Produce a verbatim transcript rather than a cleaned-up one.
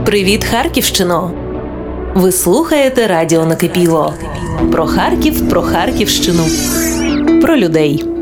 Привіт, Харківщино! Ви слухаєте радіо Накипіло. Про Харків, про Харківщину, про людей.